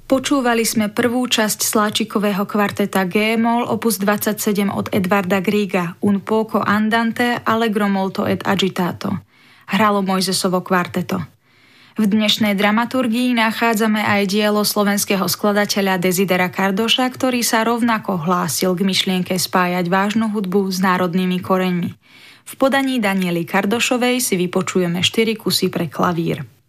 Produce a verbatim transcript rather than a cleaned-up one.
Počúvali sme prvú časť Sláčikového kvarteta G-moll opus dvadsaťsedem od Edvarda Griega Un poco andante allegro molto ed agitato. Hralo Mojzesovo kvarteto. V dnešnej dramaturgii nachádzame aj dielo slovenského skladateľa Desidera Kardoša, ktorý sa rovnako hlásil k myšlienke spájať vážnu hudbu s národnými koreňmi. V podaní Daniely Kardošovej si vypočujeme štyri kusy pre klavír.